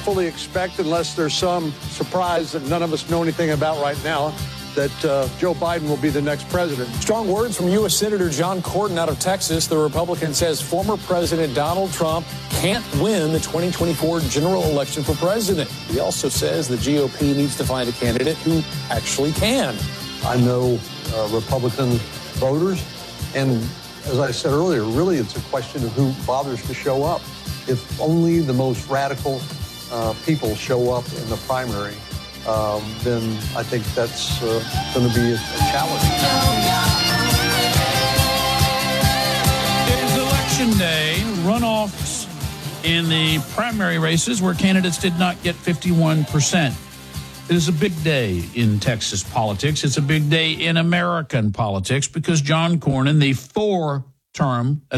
fully expect, unless there's some surprise that none of us know anything about right now, that Joe Biden will be the next president. Strong words from U.S. Senator John Cornyn out of Texas. The Republican says former President Donald Trump can't win the 2024 general election for president. He also says the GOP needs to find a candidate who actually can. I know Republican voters, and as I said earlier, really it's a question of who bothers to show up. If only the most radical people show up in the primary, then I think that's going to be a challenge. It is Election Day. Runoffs in the primary races where candidates did not get 51%. It is a big day in Texas politics. It's a big day in American politics because John Cornyn, the four-term